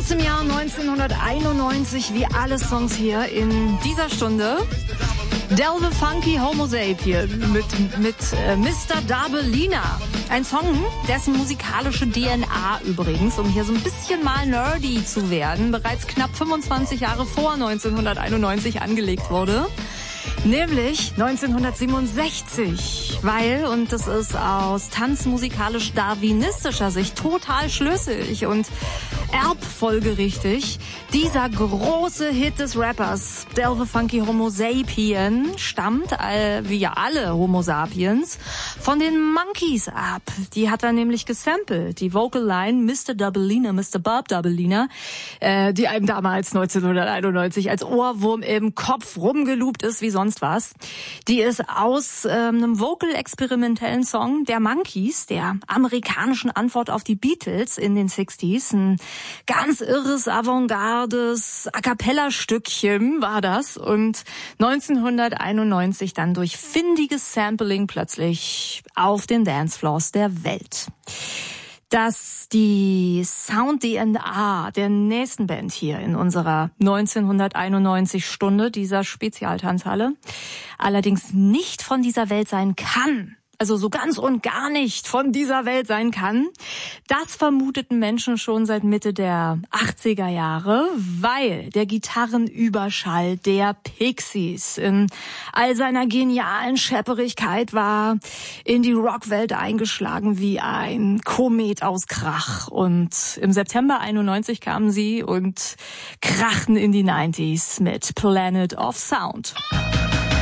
Aus dem Jahr 1991, wie alle Songs hier in dieser Stunde. Del the Funky Homo Sapien mit Mr. Dabelina. Ein Song, dessen musikalische DNA übrigens, um hier so ein bisschen mal nerdy zu werden, bereits knapp 25 Jahre vor 1991 angelegt wurde. Nämlich 1967, weil, und das ist aus tanzmusikalisch-darwinistischer Sicht total schlüssig und erbfolgerichtig, dieser große Hit des Rappers Del the Funky Homo Sapien stammt, wie ja alle Homo Sapiens, von den Monkees ab. Die hat er nämlich gesampelt, die Vocal Line Mr. Dabelina, Mr. Bob Dabelina, die einem damals 1991 als Ohrwurm im Kopf rumgeloopt ist wie sonst was. Die ist aus einem vocal-experimentellen Song der Monkees, der amerikanischen Antwort auf die Beatles in den 60s. Ein ganz irres, avantgardes A-Cappella-Stückchen war das und 1991 dann durch findiges Sampling plötzlich auf den Dancefloors der Welt. Dass die Sound-DNA der nächsten Band hier in unserer 1991-Stunde dieser Spezialtanzhalle allerdings nicht von dieser Welt sein kann, also so ganz und gar nicht von dieser Welt sein kann, das vermuteten Menschen schon seit Mitte der 80er Jahre, weil der Gitarrenüberschall der Pixies in all seiner genialen Schepperigkeit war in die Rockwelt eingeschlagen wie ein Komet aus Krach. Und im September 91 kamen sie und krachten in die 90s mit Planet of Sound.